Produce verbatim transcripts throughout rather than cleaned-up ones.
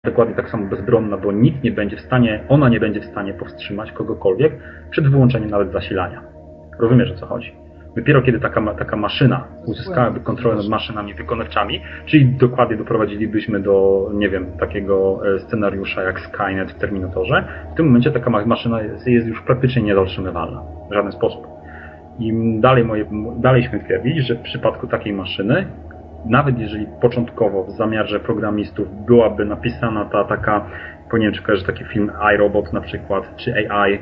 dokładnie tak samo bezbronna, bo nic nie będzie w stanie, ona nie będzie w stanie powstrzymać kogokolwiek przed wyłączeniem nawet zasilania. Rozumiesz, o co chodzi? Dopiero kiedy taka, taka maszyna uzyskałaby kontrolę nad maszynami wykonawczami, czyli dokładnie doprowadzilibyśmy do, nie wiem, takiego scenariusza jak Skynet w Terminatorze, w tym momencie taka maszyna jest, jest już praktycznie niezatrzymywalna. W żaden sposób. I dalej, moje, dalej śmiem twierdzić, że w przypadku takiej maszyny, nawet jeżeli początkowo w zamiarze programistów byłaby napisana ta taka, powinien czy kojarzysz taki film iRobot na przykład, czy A I.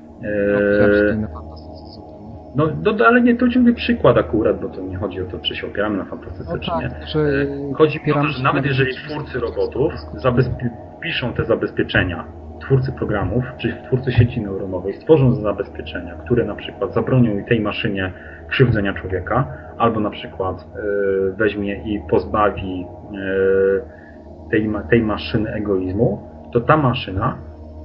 E, no, no, ale nie, to ci mówię przykład akurat, bo to nie chodzi o to, czy się opieramy na fantastyce, no czy tak, nie. Czy chodzi o to, że nawet jeżeli twórcy robotów zabezpie- piszą te zabezpieczenia, twórcy programów, czy twórcy sieci neuronowej stworzą zabezpieczenia, które na przykład zabronią tej maszynie krzywdzenia człowieka, albo na przykład y, weźmie i pozbawi y, tej, tej maszyny egoizmu, to ta maszyna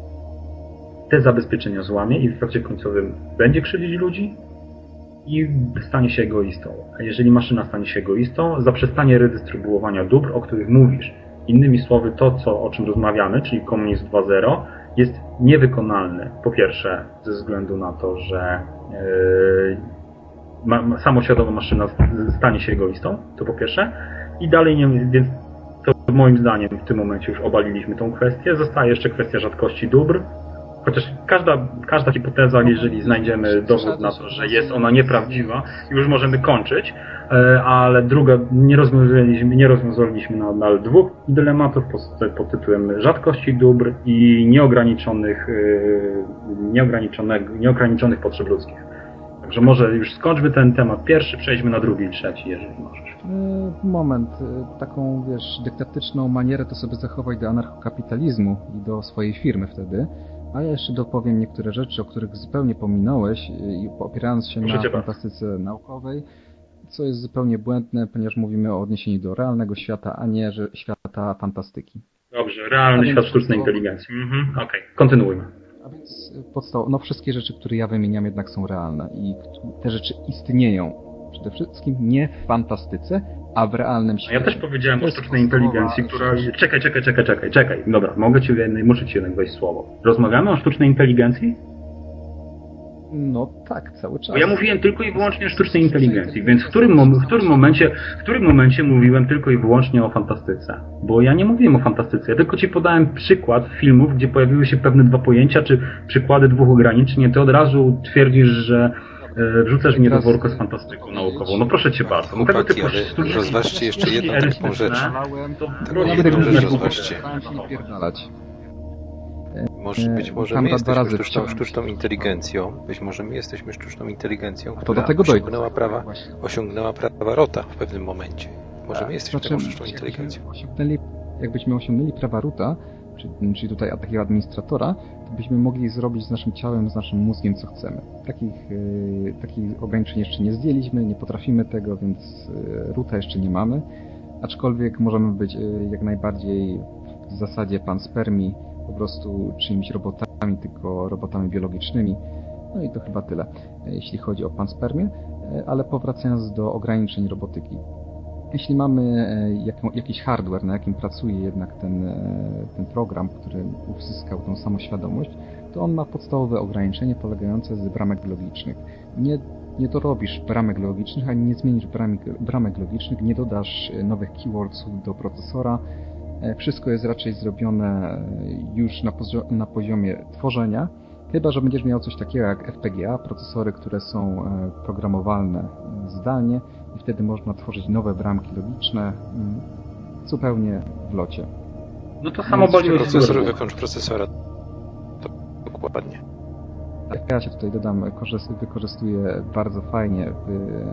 te zabezpieczenia złamie i w efekcie końcowym będzie krzywdzić ludzi i stanie się egoistą. A jeżeli maszyna stanie się egoistą, zaprzestanie redystrybuowania dóbr, o których mówisz. Innymi słowy, to, co, o czym rozmawiamy, czyli komunizm dwa zero, jest niewykonalny. Po pierwsze, ze względu na to, że yy, ma, samoświadoma maszyna stanie się egoistą, to po pierwsze. I dalej, nie, więc to moim zdaniem w tym momencie już obaliliśmy tą kwestię. Zostaje jeszcze kwestia rzadkości dóbr. Chociaż każda, każda hipoteza, jeżeli znajdziemy dowód na to, że jest ona nieprawdziwa, już możemy kończyć, ale druga, nie rozwiązaliśmy, nie rozwiązaliśmy nadal dwóch dylematów pod, pod tytułem rzadkości dóbr i nieograniczonych, nieograniczonych, nieograniczonych potrzeb ludzkich. Także może już skończmy ten temat pierwszy, przejdźmy na drugi i trzeci, jeżeli możesz. Moment, taką, wiesz, dyktatyczną manierę to sobie zachowaj do anarchokapitalizmu i do swojej firmy wtedy. A ja jeszcze dopowiem niektóre rzeczy, o których zupełnie pominąłeś, opierając się na fantastyce naukowej, co jest zupełnie błędne, ponieważ mówimy o odniesieniu do realnego świata, a nie że świata fantastyki. Dobrze, realny świat sztucznej inteligencji. Mhm, okej, okay. Kontynuujmy. A więc podstaw... no wszystkie rzeczy, które ja wymieniam, jednak są realne i te rzeczy istnieją. Przede wszystkim nie w fantastyce, a w realnym świecie. Ja też powiedziałem o sztucznej inteligencji, która... Czekaj, czekaj, czekaj, czekaj, czekaj. Dobra, mogę ci, muszę ci jednak wejść słowo. Rozmawiamy o sztucznej inteligencji? No tak, cały czas. Bo ja mówiłem tylko i wyłącznie o sztucznej inteligencji, więc w którym, mom- w którym momencie w którym momencie mówiłem tylko i wyłącznie o fantastyce? Bo ja nie mówiłem o fantastyce, ja tylko ci podałem przykład filmów, gdzie pojawiły się pewne dwa pojęcia, czy przykłady dwóch ograniczeń, ty od razu twierdzisz, że wrzucasz mnie do worka z fantastyką naukową. No proszę cię bardzo. No tego typu rozważcie jeszcze jedną taką rzecz. Jedną rzecz rozważcie. Może, być może my jesteśmy sztuczną, sztuczną inteligencją. Być może my jesteśmy sztuczną inteligencją, która osiągnęła prawa, osiągnęła prawa Rota w pewnym momencie. Może my jesteśmy taką sztuczną inteligencją. Jakbyśmy osiągnęli prawa Rota, czyli tutaj takiego administratora, to byśmy mogli zrobić z naszym ciałem, z naszym mózgiem, co chcemy. Takich, yy, takich ograniczeń jeszcze nie zdjęliśmy, nie potrafimy tego, więc yy, Ruta jeszcze nie mamy. Aczkolwiek możemy być yy, jak najbardziej w zasadzie panspermii, po prostu czyimiś robotami, tylko robotami biologicznymi. No i to chyba tyle, yy, jeśli chodzi o panspermię. Yy, ale powracając do ograniczeń robotyki. Jeśli mamy jakiś hardware, na jakim pracuje jednak ten, ten program, który uzyskał tą samoświadomość, to on ma podstawowe ograniczenie polegające z bramek logicznych. Nie, nie dorobisz bramek logicznych, ani nie zmienisz bramek, bramek logicznych, nie dodasz nowych keywordsów do procesora. Wszystko jest raczej zrobione już na, pozi- na poziomie tworzenia, chyba że będziesz miał coś takiego jak F P G A, procesory, które są programowalne zdalnie, i wtedy można tworzyć nowe bramki logiczne zupełnie w locie. No to samo boli procesor wewnątrz procesora. To dokładnie. Ja się tutaj dodam, wykorzystuję bardzo fajnie w,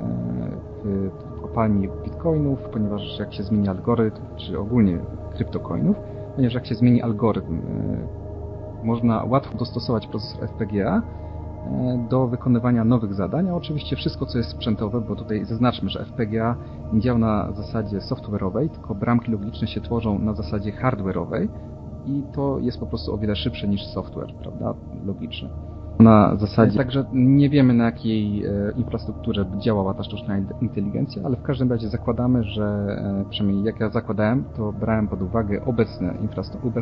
w kopalni bitcoinów, ponieważ jak się zmieni algorytm, czy ogólnie kryptocoinów, ponieważ jak się zmieni algorytm, można łatwo dostosować procesor F P G A do wykonywania nowych zadań, a oczywiście wszystko, co jest sprzętowe, bo tutaj zaznaczmy, że F P G A nie działa na zasadzie software'owej, tylko bramki logiczne się tworzą na zasadzie hardware'owej i to jest po prostu o wiele szybsze niż software, prawda, logiczny. Na zasadzie, także nie wiemy, na jakiej infrastrukturze działała ta sztuczna inteligencja, ale w każdym razie zakładamy, że przynajmniej jak ja zakładałem, to brałem pod uwagę obecne infrastruktury,